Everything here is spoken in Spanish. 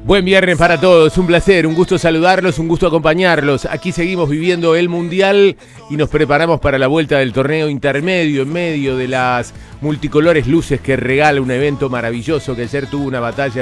Buen viernes para todos, un placer, un gusto saludarlos, un gusto acompañarlos. Aquí seguimos viviendo el Mundial y nos preparamos para la vuelta del torneo intermedio en medio de las multicolores luces que regala un evento maravilloso que ayer tuvo una batalla